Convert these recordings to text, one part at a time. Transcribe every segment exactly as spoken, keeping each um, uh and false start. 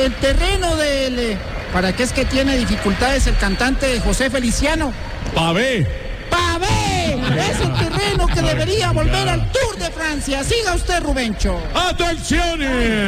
el terreno del... Eh, ¿para qué es que tiene dificultades el cantante José Feliciano? Pavé. ¡Pavé! Es el terreno que debería volver al Tour de Francia. Siga usted, Rubencho. ¡Atención!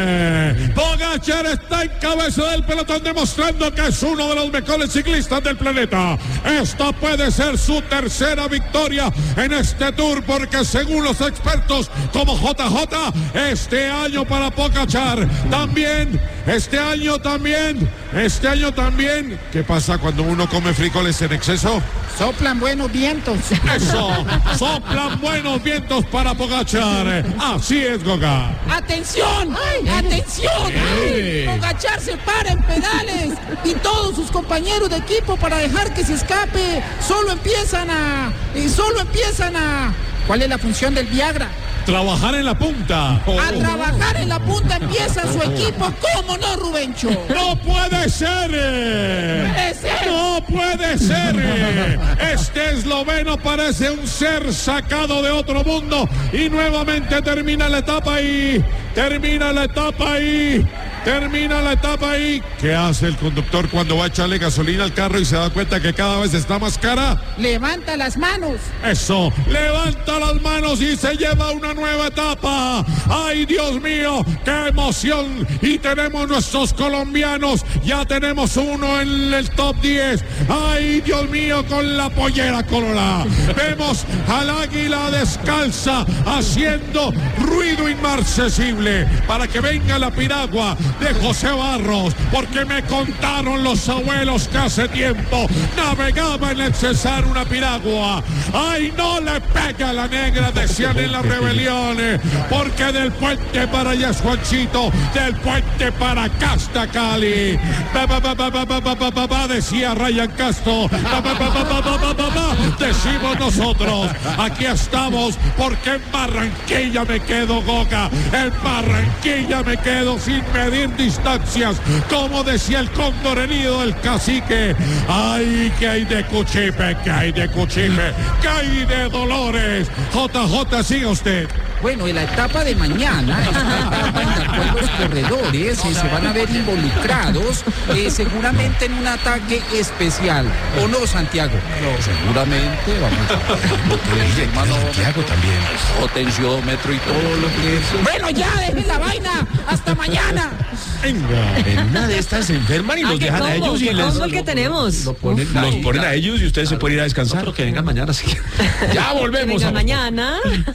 Pogačar está en cabeza del pelotón demostrando que es uno de los mejores ciclistas del planeta. Esta puede ser su tercera victoria en este Tour porque según los expertos como J J, este año para Pogačar también, este año también, este año también. ¿Qué pasa cuando uno come frijoles en exceso? Soplan buenos vientos. Eso, soplan buenos vientos para Pogačar. Así es, Goga. ¡Atención! ¡Ay, atención! ¡Ay! Pogačar se para en pedales y todos sus compañeros de equipo para dejar que se escape. Solo empiezan a... Y solo empiezan a... ¿Cuál es la función del Viagra? Trabajar en la punta. Oh. A trabajar en la punta empieza su equipo. ¿Cómo no, Rubencho? ¡No puede ser! ¡Puede ser! ¡No puede ser! Este esloveno parece un ser sacado de otro mundo. Y nuevamente termina la etapa ahí. Termina la etapa ahí. Termina la etapa ahí. ¿Qué hace el conductor cuando va a echarle gasolina al carro y se da cuenta que cada vez está más cara? Levanta las manos. Eso, levanta las manos y se lleva una nueva etapa. ¡Ay, Dios mío! ¡Qué emoción! Y tenemos nuestros colombianos. Ya tenemos uno en el top diez. ¡Ay, Dios mío! Con la pollera colorada. Vemos al águila descalza haciendo ruido inmarcesible para que venga la piragua de José Barros, porque me contaron los abuelos que hace tiempo navegaba en el Cesar una piragua. ¡Ay, no le pega a la negra! Decían en las rebeliones, porque del puente para allá es Juanchito, del puente para acá está Cali. Ba, ba, ba, ba, ba, ba, ba, ba, ba, ba, decía Ryan Castro. Ba, ba, ba, ba, ba, ba, ba, ba, ba, decimos nosotros. Aquí estamos porque en Barranquilla me quedo, Goga. En Barranquilla me quedo sin medir distancias, como decía el cóndor herido del cacique. ¡Ay, que hay de Cuchipe, que hay de Cuchipe, que hay de Dolores! J J, siga usted. Bueno, en la etapa de mañana es una etapa en la cual los corredores eh, se van a ver involucrados eh, seguramente en un ataque especial. ¿O no, Santiago? No, seguramente vamos a... Lo que dice hermano Santiago también. Potenciómetro y todo lo que es. Bueno, ya, dejen la vaina. ¡Hasta mañana! Venga, en una de estas se enferman y los dejan a ellos y les... ¿Cómo que tenemos? Lo ponen, los ponen a ellos y ustedes claro, se pueden ir a descansar. No, que vengan mañana, sí. Ya volvemos. Que vengan mañana.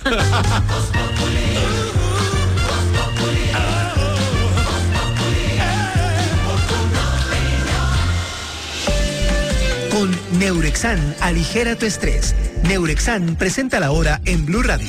Con Neurexan, aligera tu estrés. Neurexan presenta la hora en Blue Radio.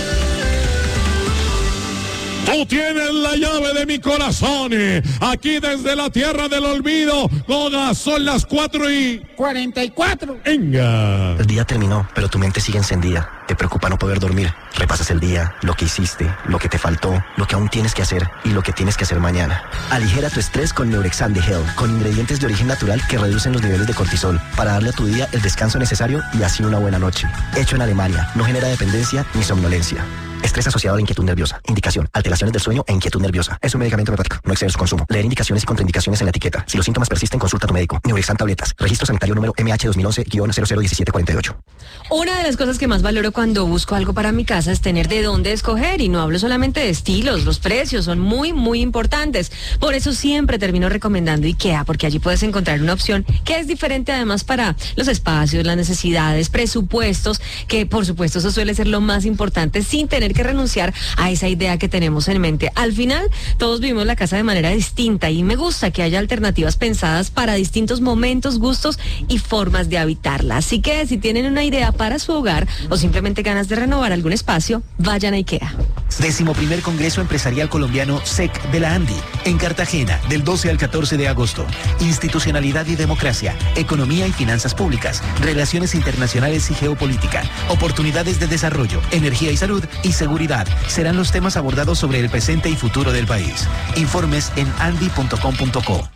Tú tienes la llave de mi corazón. Aquí desde la tierra del olvido. Goga, son las cuatro y... cuarenta y cuatro. Venga. El día terminó, pero tu mente sigue encendida. Te preocupa no poder dormir. Repasas el día, lo que hiciste, lo que te faltó, lo que aún tienes que hacer y lo que tienes que hacer mañana. Aligera tu estrés con Neurexan de Hell, con ingredientes de origen natural que reducen los niveles de cortisol para darle a tu día el descanso necesario y así una buena noche. Hecho en Alemania, no genera dependencia ni somnolencia. Estrés asociado a la inquietud nerviosa. Indicación: alteraciones del sueño e inquietud nerviosa. Es un medicamento hepático. No exceder su consumo. Leer indicaciones y contraindicaciones en la etiqueta. Si los síntomas persisten, consulta a tu médico. Neurexan tabletas. Registro sanitario número M H dos mil once guion cero cero uno siete cuatro ocho. Una de las cosas que más valoro cuando busco algo para mi casa es tener de dónde escoger, y no hablo solamente de estilos. Los precios son muy, muy importantes. Por eso siempre termino recomendando IKEA, porque allí puedes encontrar una opción que es diferente además para los espacios, las necesidades, presupuestos, que por supuesto eso suele ser lo más importante, sin tener que renunciar a esa idea que tenemos en mente. Al final, todos vivimos la casa de manera distinta y me gusta que haya alternativas pensadas para distintos momentos, gustos y formas de habitarla. Así que si tienen una idea para su hogar o simplemente ganas de renovar algún espacio, vayan a IKEA. Décimo primer Congreso Empresarial Colombiano S E C de la ANDI, en Cartagena, del doce al catorce de agosto. Institucionalidad y democracia, economía y finanzas públicas, relaciones internacionales y geopolítica, oportunidades de desarrollo, energía y salud y seguridad serán los temas abordados sobre el presente y futuro del país. Informes en andi punto com punto co.